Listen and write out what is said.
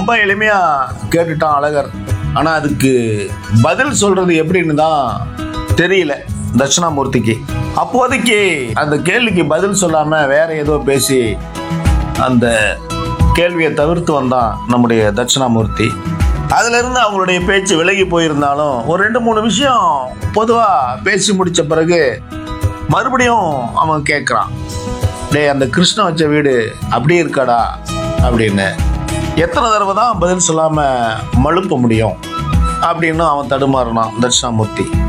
ரொம்ப எளிமையா கேட்டுட்டான் அழகர். ஆனா அதுக்கு பதில் சொல்றது எப்படின்னு தான் தெரியல தட்சிணாமூர்த்திக்கு. அப்போதைக்கு அந்த கேள்விக்கு பதில் சொல்லாம வேற ஏதோ பேசி அந்த கேள்வியை தவிர்த்து வந்தான் நம்முடைய தட்சிணாமூர்த்தி. அதுல இருந்து அவங்களுடைய பேச்சு விலகி போயிருந்தாலும் ஒரு 2-3 விஷயம் பொதுவா பேசி முடிச்ச பிறகு மறுபடியும் அவன் கேட்குறான், டேய் அந்த கிருஷ்ணன் வச்ச வீடு அப்படியே இருக்காடா அப்படின்னு. எத்தனை தடவை தான் பதில் சொல்லாம மழுப்ப முடியும் அப்படின்னு அவன் தடுமாறினான் தட்சிணாமூர்த்தி.